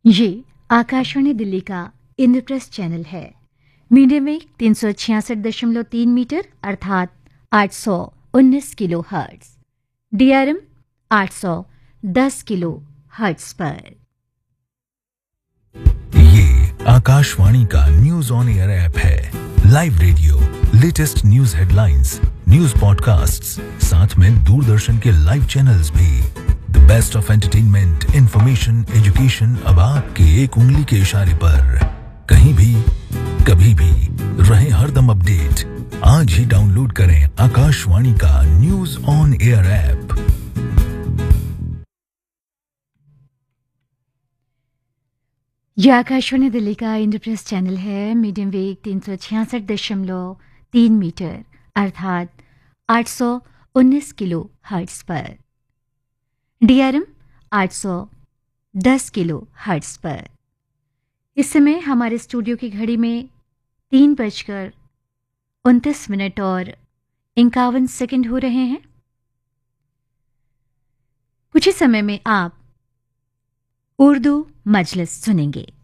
ये आकाशवाणी दिल्ली का इंद्रप्रस्थ चैनल है। मीडियम वेव 366.3 मीटर अर्थात 819 kilo hertz, DRM 810 kilo hertz पर। ये आकाशवाणी का न्यूज ऑन एयर ऐप है। Live radio, latest news headlines, news podcasts, साथ में दूरदर्शन के लाइव चैनल्स भी। The best of entertainment, information, education अब आपके एक उंगली के इशारे पर। कहीं भी, कभी भी, रहे हरदम अपडेट। आज ही डाउनलोड करें आकाशवाणी का न्यूज ऑन एयर ऐप। यह आकाशवाणी दिल्ली का इंद्रप्रस्थ चैनल है। मीडियम वेग 366.3 मीटर अर्थात 819 किलो हर्ट्ज पर, डीआरएम 810 किलो हर्ट्ज पर। इस समय हमारे स्टूडियो की घड़ी में 3:29 और 51 सेकंड हो रहे हैं। कुछ ही समय में आप उर्दू मजलिस सुनेंगे।